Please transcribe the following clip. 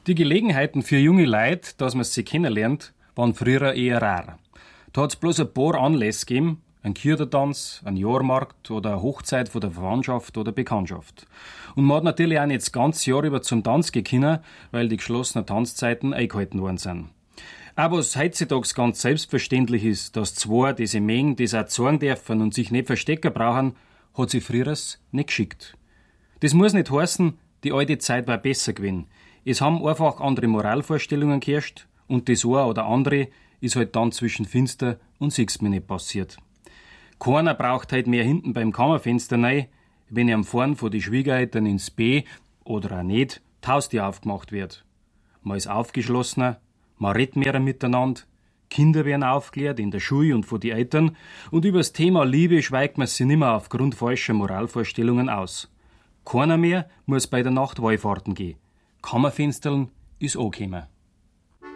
Die Gelegenheiten für junge Leute, dass man sie kennenlernt, waren früher eher rar. Da hat's bloß ein paar Anlässe gegeben, ein Kürdertanz, ein Jahrmarkt oder eine Hochzeit von der Verwandtschaft oder Bekanntschaft. Und man hat natürlich auch nicht das ganze Jahr über zum Tanz gehen können, weil die geschlossenen Tanzzeiten eingehalten worden sind. Aber was heutzutage ganz selbstverständlich ist, dass zwei, die sie mögen, das auch zeigen dürfen und sich nicht verstecken brauchen, hat sie früher nicht geschickt. Das muss nicht heißen, die alte Zeit war besser gewesen. Es haben einfach andere Moralvorstellungen geherrscht und das eine oder andere ist halt dann zwischen Finster und sieht's mir nicht passiert. Keiner braucht halt mehr hinten beim Kammerfenster rein, wenn am Vorn von die Schwiegereltern ins B oder auch nicht die Haustür aufgemacht wird. Man ist aufgeschlossener, man redet mehr miteinander, Kinder werden aufgeklärt in der Schule und von die Eltern und über das Thema Liebe schweigt man sich nimmer aufgrund falscher Moralvorstellungen aus. Keiner mehr muss bei der Nacht Wallfahrten gehen. Kammerfensterln ist angekommen.